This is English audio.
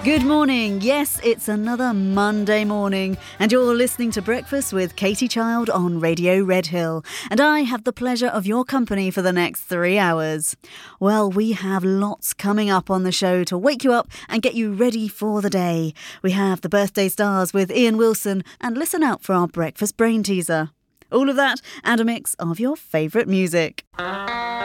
Good morning. Yes, it's another Monday morning, and you're listening to Breakfast with Katie Child on Radio Red Hill, and I have the pleasure of your company for the next 3 hours. Well, we have lots coming up on the show to wake you up and get you ready for the day. We have the Birthday Stars with Ian Wilson, and listen out for our breakfast brain teaser. All of that and a mix of your favourite music.